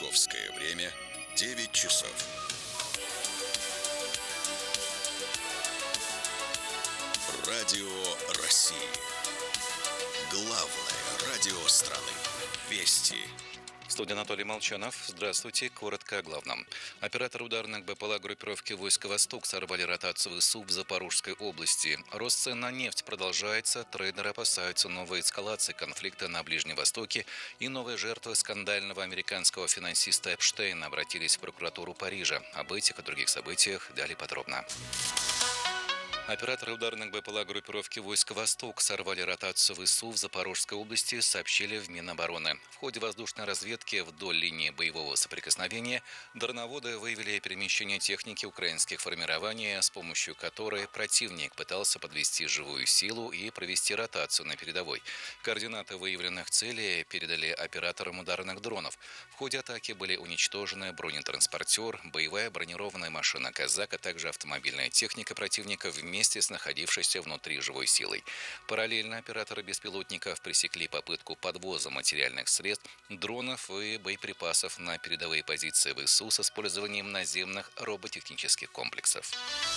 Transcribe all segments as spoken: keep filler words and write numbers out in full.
Московское время девять часов. Радио России. Главное радио страны. Вести. В студии Анатолий Молчанов. Здравствуйте. Коротко о главном. Оператор ударных БПЛА группировки войск «Восток» сорвали ротацию ВСУ в Запорожской области. Рост цен на нефть продолжается. Трейдеры опасаются новой эскалации конфликта на Ближнем Востоке. И новые жертвы скандального американского финансиста Эпштейна обратились в прокуратуру Парижа. Об этих и других событиях далее подробно. Операторы ударных БПЛА группировки войск «Восток» сорвали ротацию ВСУ в Запорожской области, сообщили в Минобороны. В ходе воздушной разведки вдоль линии боевого соприкосновения дроноводы выявили перемещение техники украинских формирований, с помощью которой противник пытался подвести живую силу и провести ротацию на передовой. Координаты выявленных целей передали операторам ударных дронов. В ходе атаки были уничтожены бронетранспортер, боевая бронированная машина «Казак», а также автомобильная техника противника вместе вместе с находившейся внутри живой силой. Параллельно операторы беспилотников пресекли попытку подвоза материальных средств, дронов и боеприпасов на передовые позиции ВСУ с использованием наземных роботехнических комплексов.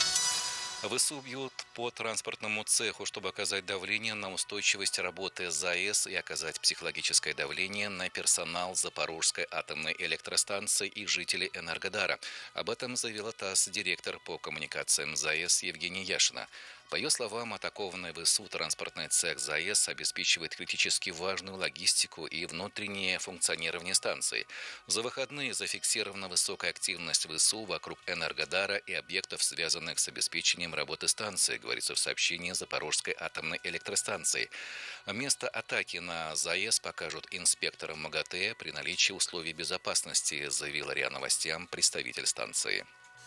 ВСУ бьют по транспортному цеху, чтобы оказать давление на устойчивость работы ЗАЭС и оказать психологическое давление на персонал Запорожской атомной электростанции и жителей Энергодара. Об этом заявила ТАСС директор по коммуникациям ЗАЭС Евгения Яшина. По ее словам, атакованный ВСУ транспортный цех ЗАЭС обеспечивает критически важную логистику и внутреннее функционирование станции. За выходные зафиксирована высокая активность ВСУ вокруг Энергодара и объектов, связанных с обеспечением работы станции, говорится в сообщении Запорожской атомной электростанции. Место атаки на ЗАЭС покажут инспекторам МАГАТЭ при наличии условий безопасности, заявил РИА Новостям представитель станции.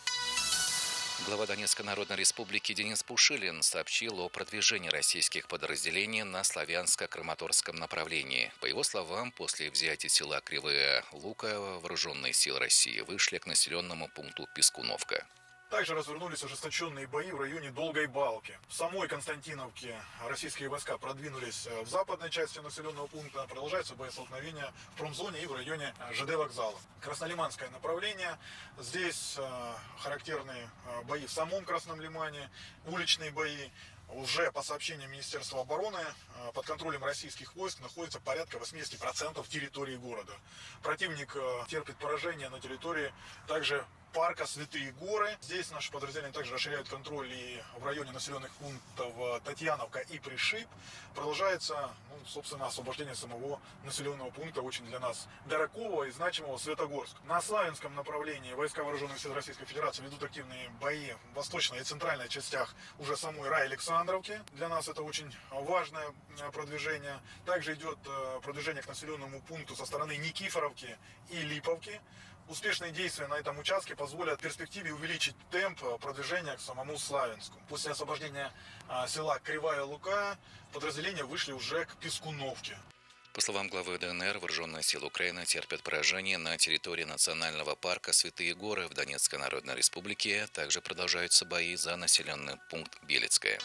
Глава Донецкой Народной Республики Денис Пушилин сообщил о продвижении российских подразделений на Славянско-Краматорском направлении. По его словам, после взятия села Кривое Лука вооруженные силы России вышли к населенному пункту Пискуновка. Также развернулись ожесточенные бои в районе Долгой Балки. В самой Константиновке российские войска продвинулись в западной части населенного пункта. Продолжаются боестолкновения в промзоне и в районе ЖД вокзала. Краснолиманское направление. Здесь характерные бои в самом Красном Лимане, уличные бои. Уже по сообщениям Министерства обороны под контролем российских войск находится порядка восемьдесят процентов территории города. Противник терпит поражение на территории также парка Святые Горы. Здесь наши подразделения также расширяют контроль и в районе населенных пунктов Татьяновка и Пришиб. Продолжается, ну, собственно, освобождение самого населенного пункта, очень для нас дорогого и значимого Светогорск. На Славянском направлении войска вооруженных сил Российской Федерации ведут активные бои в восточной и центральной частях уже самой Рай-Александровки. Для нас это очень важное продвижение. Также идет продвижение к населенному пункту со стороны Никифоровки и Липовки. Успешные действия на этом участке позволят в перспективе увеличить темп продвижения к самому Славянску. После освобождения села Кривая Лука подразделения вышли уже к Пискуновке. По словам главы ДНР, вооруженные силы Украины терпят поражение на территории национального парка Святые Горы в Донецкой Народной Республике. Также продолжаются бои за населенный пункт Белецкое.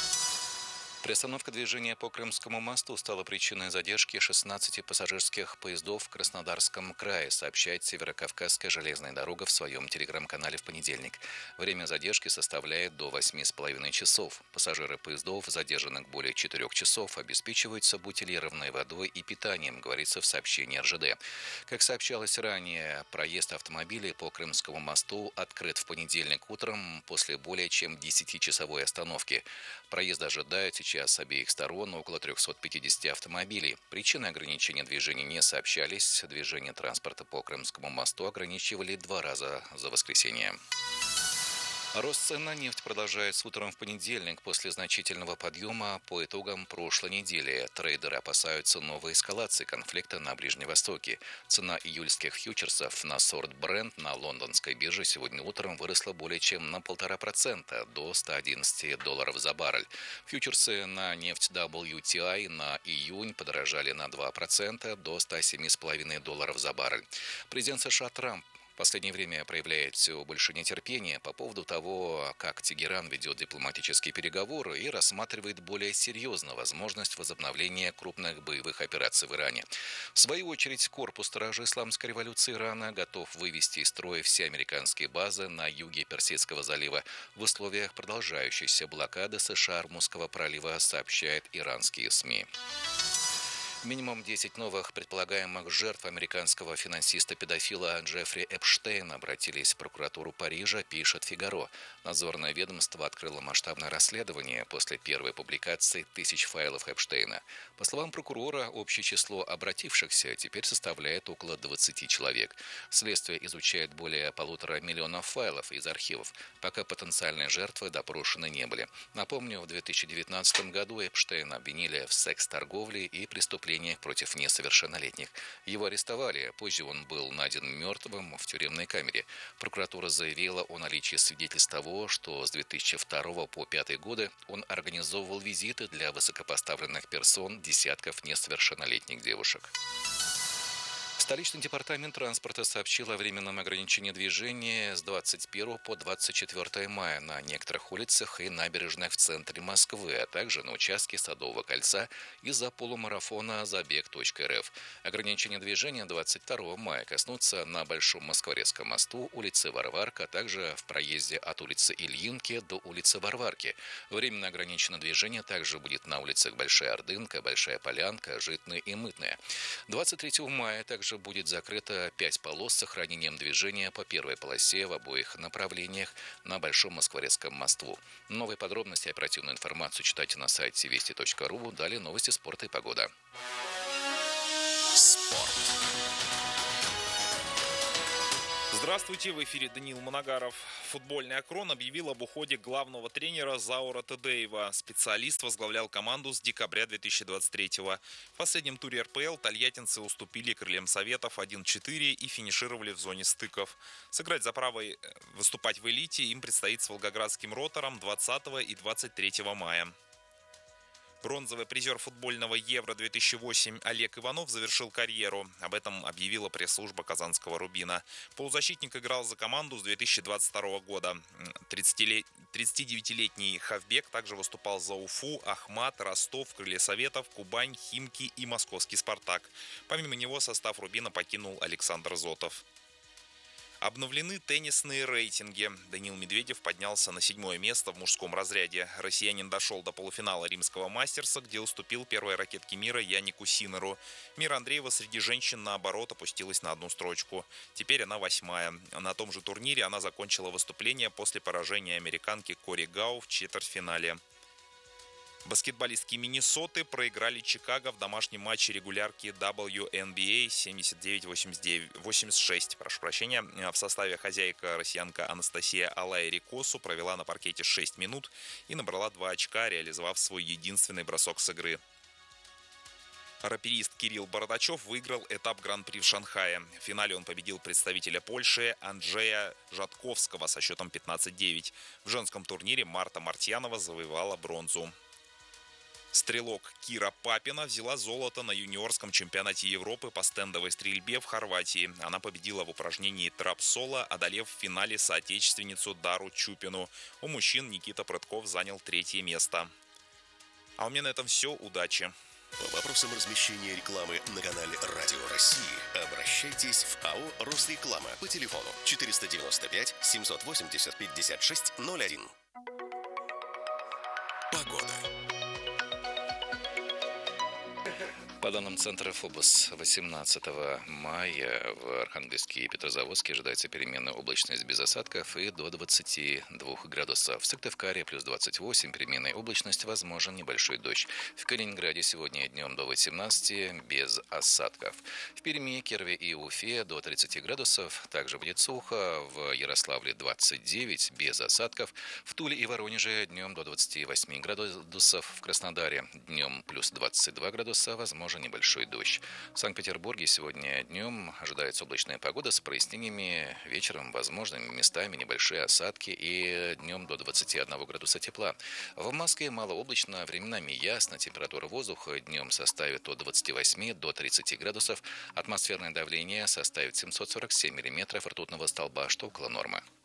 Приостановка движения по Крымскому мосту стала причиной задержки шестнадцати пассажирских поездов в Краснодарском крае, сообщает Северокавказская железная дорога в своем телеграм-канале в понедельник. Время задержки составляет до восьми с половиной часов. Пассажиры поездов, задержанных более четырех часов, обеспечиваются бутилированной водой и питанием, говорится в сообщении эр жэ дэ. Как сообщалось ранее, проезд автомобилей по Крымскому мосту открыт в понедельник утром после более чем десятичасовой остановки. Проезд ожидают сейчас с обеих сторон около трехсот пятидесяти автомобилей. Причины ограничения движения не сообщались. Движение транспорта по Крымскому мосту ограничивали два раза за воскресенье. Рост цен на нефть продолжается утром в понедельник после значительного подъема по итогам прошлой недели. Трейдеры опасаются новой эскалации конфликта на Ближнем Востоке. Цена июльских фьючерсов на сорт Brent на лондонской бирже сегодня утром выросла более чем на полтора процента до ста одиннадцати долларов за баррель. Фьючерсы на нефть дабл ю ти ай на июнь подорожали на два процента до ста семи с половиной долларов за баррель. Президент США Трамп последнее время проявляет все больше нетерпения по поводу того, как Тегеран ведет дипломатические переговоры и рассматривает более серьезно возможность возобновления крупных боевых операций в Иране. В свою очередь, корпус стражей исламской революции Ирана готов вывести из строя все американские базы на юге Персидского залива в условиях продолжающейся блокады США Ормузского пролива, сообщает иранские СМИ. Минимум десять новых предполагаемых жертв американского финансиста-педофила Джеффри Эпштейна обратились в прокуратуру Парижа, пишет «Фигаро». Надзорное ведомство открыло масштабное расследование после первой публикации тысяч файлов Эпштейна. По словам прокурора, общее число обратившихся теперь составляет около двадцати человек. Следствие изучает более полутора миллионов файлов из архивов, пока потенциальные жертвы допрошены не были. Напомню, в две тысячи девятнадцатом году Эпштейна обвинили в секс-торговле и преступлениях против несовершеннолетних. Его арестовали, позже он был найден мертвым в тюремной камере. Прокуратура заявила о наличии свидетельств того, что с две тысячи второго по две тысячи пятый годы он организовывал визиты для высокопоставленных персон десятков несовершеннолетних девушек. Столичный департамент транспорта сообщил о временном ограничении движения с двадцать первого по двадцать четвёртое мая на некоторых улицах и набережных в центре Москвы, а также на участке Садового кольца из-за полумарафона забег.рф. Ограничение движения двадцать второго мая коснутся на Большом Москворецком мосту, улице Варварка, а также в проезде от улицы Ильинки до улицы Варварки. Временно ограничено движение также будет на улицах Большая Ордынка, Большая Полянка, Житная и Мытная. двадцать третьего мая также будет закрыто пять полос с сохранением движения по первой полосе в обоих направлениях на Большом Москворецком мосту. Новые подробности и оперативную информацию читайте на сайте вести точка ру. Далее новости спорта и погода. Спорт. Здравствуйте, в эфире Даниил Моногаров. Футбольный Акрон объявил об уходе главного тренера Заура Тедеева. Специалист возглавлял команду с декабря две тысячи двадцать третьего. В последнем туре эр пэ эл тольяттинцы уступили крыльям Советов один-четыре и финишировали в зоне стыков. Сыграть за право выступать в элите им предстоит с волгоградским Ротором двадцатого и двадцать третьего мая. Бронзовый призер футбольного Евро-две тысячи восемь Олег Иванов завершил карьеру. Об этом объявила пресс-служба казанского «Рубина». Полузащитник играл за команду с две тысячи двадцать второго года. тридцатидевятилетний хавбек также выступал за Уфу, Ахмат, Ростов, Крылья Советов, Кубань, Химки и московский «Спартак». Помимо него состав «Рубина» покинул Александр Зотов. Обновлены теннисные рейтинги. Даниил Медведев поднялся на седьмое место в мужском разряде. Россиянин дошел до полуфинала римского мастерса, где уступил первой ракетке мира Янику Синнеру. Мира Андреева среди женщин, наоборот, опустилась на одну строчку. Теперь она восьмая. На том же турнире она закончила выступление после поражения американки Кори Гау в четвертьфинале. Баскетболистки Миннесоты проиграли Чикаго в домашнем матче регулярки дабл ю эн би эй семьдесят девять восемьдесят шесть. Прошу прощения. В составе хозяйка россиянка Анастасия Алай-Рикосу провела на паркете шесть минут и набрала два очка, реализовав свой единственный бросок с игры. Раперист Кирилл Бородачев выиграл этап Гран-при в Шанхае. В финале он победил представителя Польши Анджея Жатковского со счетом пятнадцать девять. В женском турнире Марта Мартьянова завоевала бронзу. Стрелок Кира Папина взяла золото на юниорском чемпионате Европы по стендовой стрельбе в Хорватии. Она победила в упражнении трап-соло, одолев в финале соотечественницу Дару Чупину. У мужчин Никита Прытков занял третье место. А у меня на этом все. Удачи! По вопросам размещения рекламы на канале Радио России обращайтесь в а о «Росреклама» по телефону четыреста девяносто пять семьсот восемьдесят пятьдесят шесть ноль один. Погода. По данным Центра ФОБОС, восемнадцатого мая в Архангельске и Петрозаводске ожидается переменная облачность без осадков и до двадцати двух градусов. В Сыктывкаре плюс двадцать восемь, переменная облачность, возможен небольшой дождь. В Калининграде сегодня днем до восемнадцати без осадков. В Перми, Кирове и Уфе до тридцати градусов. Также будет сухо. В Ярославле двадцать девять без осадков. В Туле и Воронеже днем до двадцати восьми градусов. В Краснодаре днем плюс двадцать два градуса, возможен тоже небольшой дождь. В Санкт-Петербурге сегодня днем ожидается облачная погода с прояснениями. Вечером возможны местами небольшие осадки и днем до двадцати одного градуса тепла. В Москве малооблачно, временами ясно. Температура воздуха днем составит от двадцати восьми до тридцати градусов. Атмосферное давление составит семьсот сорок семь миллиметров ртутного столба, что около нормы.